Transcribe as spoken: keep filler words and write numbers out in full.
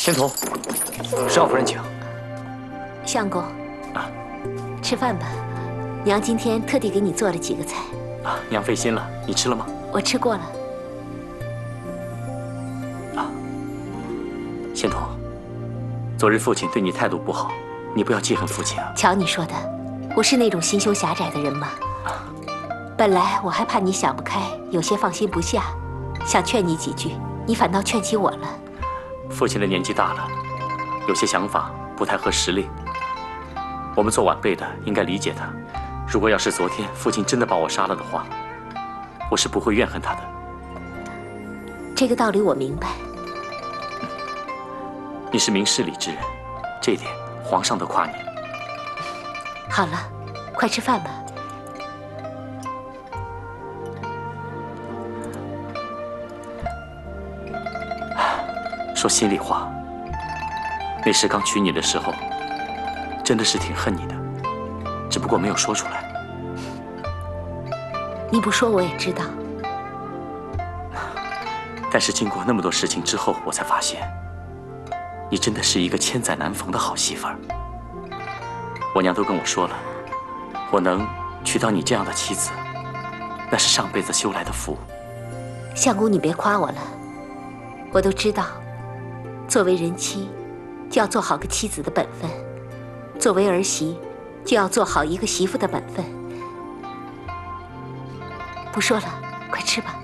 仙童，少夫人请。 相公， 啊， 吃饭吧。娘今天特地给你做了几个菜。 啊，娘费心了。你吃了吗？ 我吃过了。 啊，仙童，昨日父亲对你态度不好，你不要记恨父亲啊。 瞧你说的，我是那种心胸狭窄的人吗？啊，本来我还怕你想不开，有些放心不下，想劝你几句，你反倒劝起我了。 父亲的年纪大了，有些想法不太合时令。我们做晚辈的应该理解他。如果要是昨天父亲真的把我杀了的话，我是不会怨恨他的。 这个道理我明白。 嗯，你是明事理之人，这一点皇上都夸你。 好了，快吃饭吧。 说心里话，那时刚娶你的时候，真的是挺恨你的，只不过没有说出来。 你不说我也知道。 但是经过那么多事情之后，我才发现，你真的是一个千载难逢的好媳妇儿。我娘都跟我说了，我能娶到你这样的妻子，那是上辈子修来的福。 相公，你别夸我了，我都知道。作为人妻，就要做好个妻子的本分；作为儿媳，就要做好一个媳妇的本分。不说了，快吃吧。